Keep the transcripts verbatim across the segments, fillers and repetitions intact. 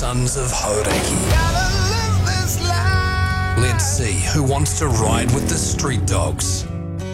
Sons of Hodaki. Let's see who wants to ride with the street dogs.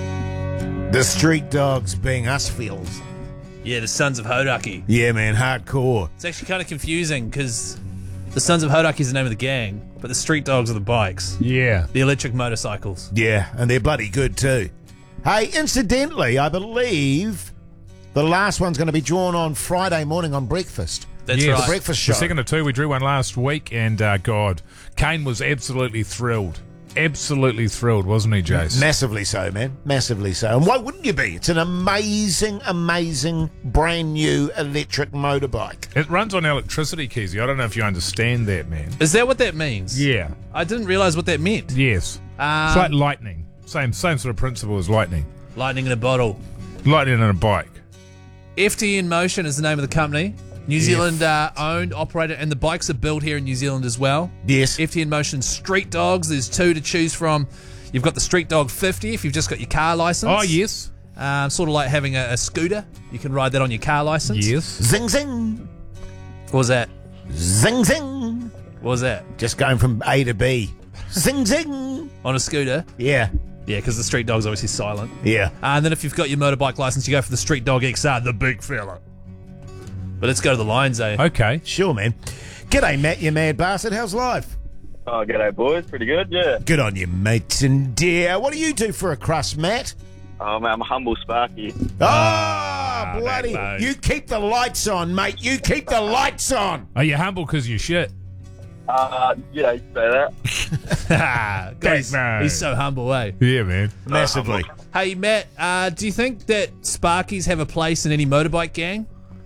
The street dogs being us feels. Yeah, the Sons of Hodaki. Yeah, man, hardcore. It's actually kind of confusing because the Sons of Hodaki is the name of the gang, but the street dogs are the bikes. Yeah. The electric motorcycles. Yeah, and they're bloody good too. Hey, incidentally, I believe the last one's going to be drawn on Friday morning on Breakfast. That's Yes. right. The breakfast show. The second of two, we drew one last week, and uh, God, Kane was absolutely thrilled. Absolutely thrilled, wasn't he, Jace? Massively so, man. Massively so. And why wouldn't you be? It's an amazing, amazing, brand new electric motorbike. It runs on electricity, Keezy. I don't know if you understand that, man. Is that what that means? Yeah. I didn't realise what that meant. Yes. Um, it's like lightning. Same same sort of principle as lightning. Lightning in a bottle. Lightning in a bike. F T N Motion is the name of the company. New Zealand uh, owned, operated, and the bikes are built here in New Zealand as well. Yes. F T N Motion Street Dogs. There's two to choose from. You've got the Street Dog fifty if you've just got your car license. Oh, yes. Um, sort of like having a, a scooter. You can ride that on your car license. Yes. Zing, zing. What was that? Zing, zing. What was that? Just going from A to B. Zing, zing. On a scooter? Yeah. Yeah, because the Street Dog's obviously silent. Yeah. Uh, and then if you've got your motorbike license, you go for the Street Dog X R, the big fella. But let's go to the lines, eh? Okay. Sure, man. G'day, Matt, you mad bastard. How's life? Oh, g'day, boys. Pretty good, yeah. Good on you, mate and dear. What do you do for a crust, Matt? Oh, man, I'm a humble Sparky. Oh, bloody. that bloke. You keep the lights on, mate. You keep the lights on. Are you humble because you shit? Uh, yeah, you can say that. God, he's, mate. he's so humble, eh? Yeah, man. Massively. Hey, Matt, uh, do you think that Sparkies have a place in any motorbike gang?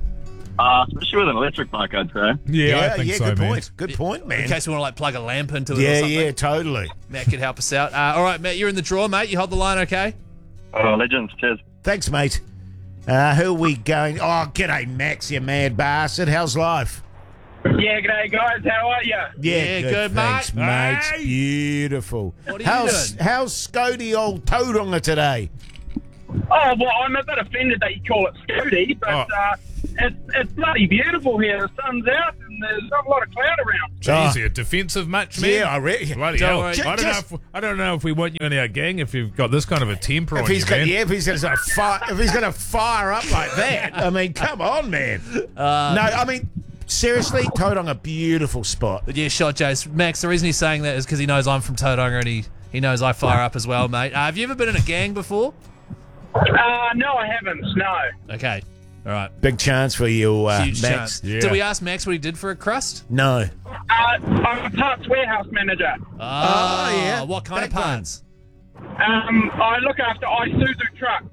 Uh, especially with an electric bike, I'd say. Yeah, I think yeah, so, good man. point. Good point, man. In case we want to like plug a lamp into it or Yeah, something. yeah, totally. Matt could help us out. Uh, all right, Matt, you're in the draw, mate. You hold the line, okay? Oh, legends. Cheers. Thanks, mate. Uh, who are we going? Oh, g'day, Max, you mad bastard. How's life? Yeah, g'day, guys. How are you? Yeah, good, thanks, mate. mate. Hey. Beautiful. What are you how's, doing? How's Scody old Tauranga today? Oh, well, I'm a bit offended that you call it Scooty, but Oh. uh, it's, it's bloody beautiful here. The sun's out and there's not a lot of cloud around. Jeez, you defensive much, man? Yeah, I reckon. Bloody Don't hell. worry. I don't, Just- know if, I don't know if we want you in our gang if you've got this kind of a temper If on he's you, got, man. yeah, if he's going to fire, if he's going to fire up like that, I mean, come on, man. Uh, no, I mean, seriously, Tauranga, beautiful spot. But yeah, shot, Jace. Max, the reason he's saying that is because he knows I'm from Tauranga and he, he knows I fire up as well, mate. Uh, have you ever been in a gang before? Uh, no, I haven't. No. Okay. All right. Big chance for you, uh, Huge Max. chance. Yeah. Did we ask Max what he did for a crust? No. Uh, I'm a parts warehouse manager. Ah, yeah. What kind of Backbone. parts? Um, I look after Isuzu trucks.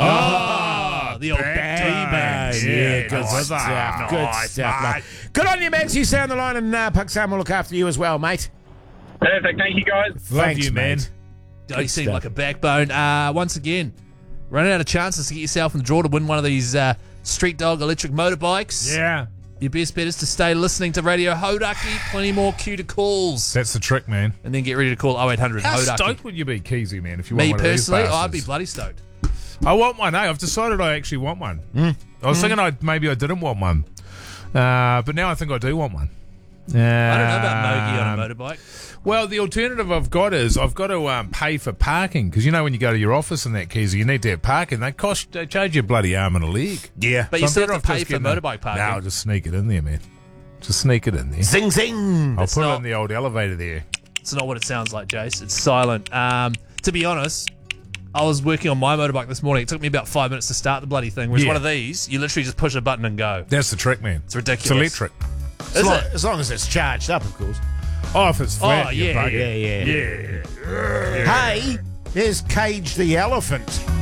Oh, the old back Backbone. Yeah, Yeah, good nice. stuff. Good Nice, stuff, mate. mate. Good on you, Max. You stay on the line, and uh, Puck Sam will look after you as well, mate. Perfect. Thank you, guys. Love Thanks, you, man. mate. Oh, you seem stuff. like a backbone. Uh, once again, running out of chances to get yourself in the draw to win one of these uh, Street Dog electric motorbikes. Yeah. Your best bet is to stay listening to Radio Hodaki. Plenty more cue to calls. That's the trick, man. And then get ready to call oh eight hundred How Hodaki. stoked would you be, Keezy, man, if you Me want one personally, of these oh, I'd be bastards? bloody stoked. I want one, eh? I've decided I actually want one. Mm. I was thinking I maybe I didn't want one. Uh, but now I think I do want one. I don't know about Mogi Um, on a motorbike. Well, the alternative I've got is I've got to um, pay for parking because you know when you go to your office in that Keezy, you need to have parking. They cost they charge you a bloody arm and a leg. Yeah. But you I'm still better have to off pay just for getting a- motorbike parking. No, I'll just sneak it in there, man. Just sneak it in there. Zing, zing. I'll It's put it not- in the old elevator there. It's not what it sounds like, Jace. It's silent. Um, to be honest, I was working on my motorbike this morning. It took me about five minutes to start the bloody thing. Whereas Yeah. one of these, you literally just push a button and go. That's the trick, man. It's ridiculous. It's electric. As Is long, it? as long as it's charged up, of course. Oh, if it's flat, Oh, you yeah, bugger. Yeah, yeah. Yeah. Hey, there's Cage the elephant.